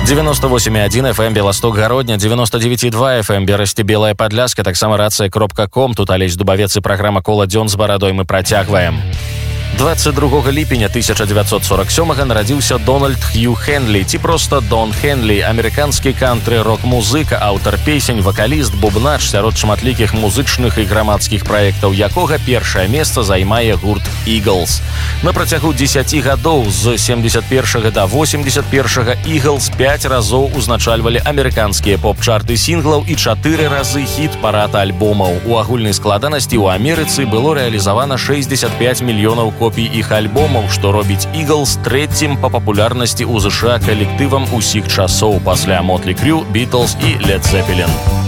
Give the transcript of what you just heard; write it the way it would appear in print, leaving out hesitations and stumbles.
98,1 FM Белосток Гародня, 99,2 FM Берасці Белая Падляска, таксама рацыя.ком. Тут Алесь Дубавец і праграма «Кола дзён з барадой» мы працягваем. 22 ліпеня 1947 нарадзіўся Дональд Хью Хенлі, ці проста Дон Хенлі, амерыканскі кантры-рок-музыка, аўтар песень, вакаліст, бубнач сярод шматлікіх музычных і грамадскіх праектаў, якога першае месца займае гурт «Eagles». На працягу 10 гадоў з 71 да 81 «Eagles» 5 разоў узначальвалі амерыканскія поп-чарты сінглаў і 4 разы хіт-парад альбомаў. У агульнай складанасці ў Амерыцы было рэалізавана 65 мільёнаў копій іх альбомаў, што робіць «Eagles» трэцім па папулярнасці ў ЗША калектывам усіх часоў пасля Motley Crue, Beatles і Led Zeppelin.